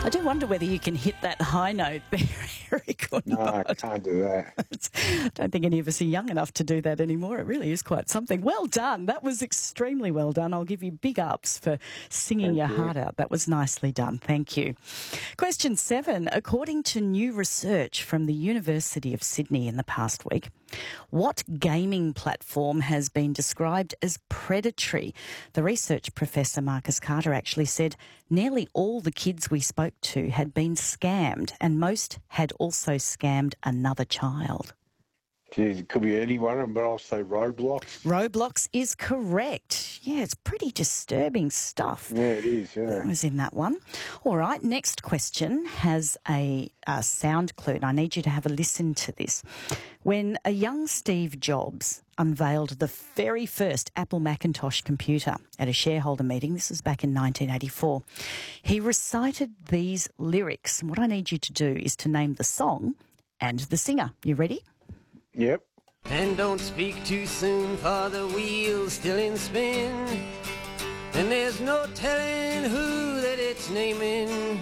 I do wonder whether you can hit that high note there, Eric, or No, not. I can't do that. I don't think any of us are young enough to do that anymore. It really is quite something. Well done. That was extremely well done. I'll give you big ups for singing your heart out. That was nicely done. Thank you. Question 7. According to new research from the University of Sydney in the past week, what gaming platform has been described as predatory? The research professor Marcus Carter actually said nearly all the kids we spoke to had been scammed, and most had also scammed another child. Geez, it could be any one of them, but I'll say Roblox. Roblox is correct. Yeah, it's pretty disturbing stuff. Yeah, it is, yeah. That was in that one. All right, next question has a sound clue, and I need you to have a listen to this. When a young Steve Jobs unveiled the very first Apple Macintosh computer at a shareholder meeting, this was back in 1984, he recited these lyrics. And what I need you to do is to name the song and the singer. You ready? Yep. And don't speak too soon, for the wheel's still in spin, and there's no telling who that it's naming.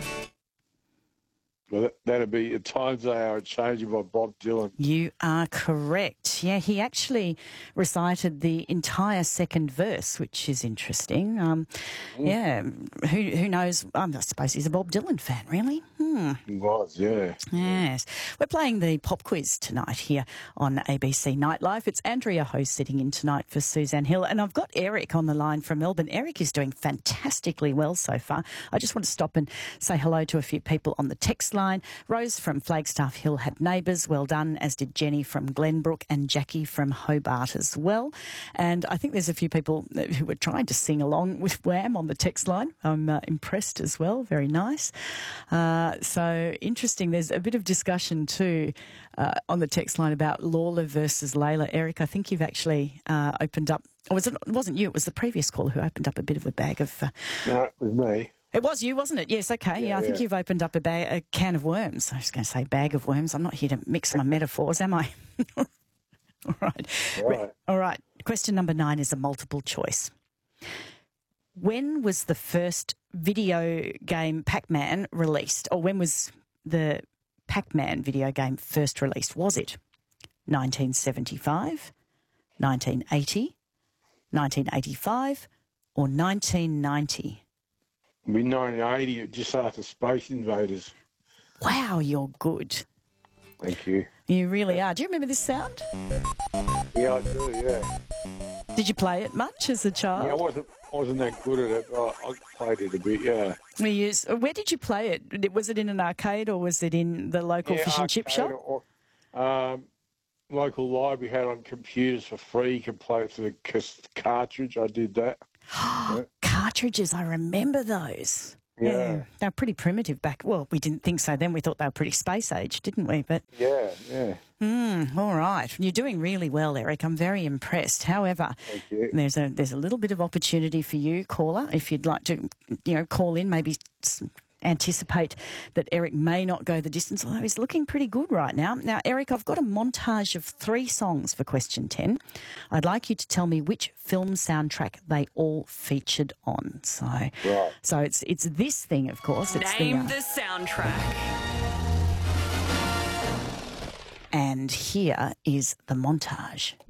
Well, that'd be At Times They Are Changing by Bob Dylan. You are correct. Yeah, he actually recited the entire second verse, which is interesting. Yeah, who knows? I suppose he's a Bob Dylan fan, really. He was, yeah. Yes. We're playing the pop quiz tonight here on ABC Nightlife. It's Andrea Ho sitting in tonight for Suzanne Hill, and I've got Eric on the line from Melbourne. Eric is doing fantastically well so far. I just want to stop and say hello to a few people on the text line. Rose from Flagstaff Hill had neighbours, well done, as did Jenny from Glenbrook and Jackie from Hobart as well. And I think there's a few people who were trying to sing along with Wham on the text line. I'm impressed as well. Very nice. So interesting. There's a bit of discussion too on the text line about Lawler versus Layla. Eric, I think you've actually opened up, or it wasn't you, it was the previous caller who opened up a bit of a bag of... No, it was me. It was you, wasn't it? Yes, okay. Yeah, I think you've opened up a can of worms. I was going to say bag of worms. I'm not here to mix my metaphors, am I? All right. All right. Question number 9 is a multiple choice. When was the first video game Pac-Man released? Or when was the Pac-Man video game first released? Was it 1975, 1980, 1985, or 1990? It'd be 1980, just after Space Invaders. Wow, you're good. Thank you. You really are. Do you remember this sound? Yeah, I do, yeah. Did you play it much as a child? Yeah, I wasn't that good at it. I played it a bit, yeah. Where did you play it? Was it in an arcade or was it in the local fish and chip shop? Local library had on computers for free. You could play it through the cartridge. I did that. Yeah. Cartridges, I remember those. Yeah. They're pretty primitive back. Well, we didn't think so then. We thought they were pretty space age, didn't we? But yeah. All right. You're doing really well, Eric. I'm very impressed. However, thank you. There's a little bit of opportunity for you, caller, if you'd like to, call in, maybe anticipate that Eric may not go the distance, although he's looking pretty good right now. Now, Eric, I've got a montage of 3 songs for question 10. I'd like you to tell me which film soundtrack they all featured on. So it's this thing, of course. It's Name the soundtrack. And here is the montage.